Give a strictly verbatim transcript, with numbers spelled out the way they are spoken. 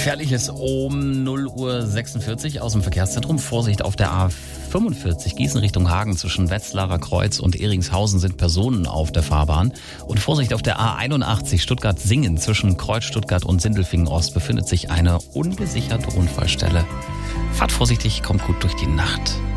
Gefährliches um null Uhr sechsundvierzig aus dem Verkehrszentrum. Vorsicht auf der A fünfundvierzig Gießen Richtung Hagen zwischen Wetzlarer Kreuz und Eringshausen sind Personen auf der Fahrbahn. Und Vorsicht auf der A einundachtzig Stuttgart-Singen zwischen Kreuz Stuttgart und Sindelfingen Ost befindet sich eine ungesicherte Unfallstelle. Fahrt vorsichtig, kommt gut durch die Nacht.